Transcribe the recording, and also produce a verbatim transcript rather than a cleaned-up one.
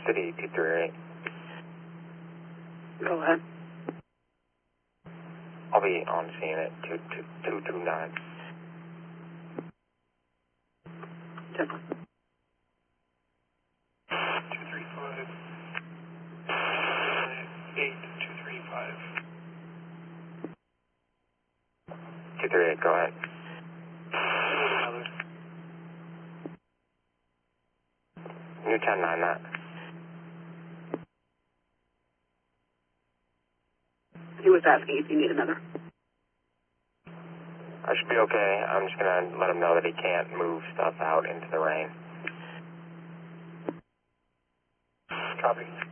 City two three eight. Go ahead. I'll be on scene at two two two two nine. ten. two three five. eight two three five. two three eight, go ahead. Another. New ten nine that. He was asking if you need another. I should be okay. I'm just going to let him know that he can't move stuff out into the rain. Copy.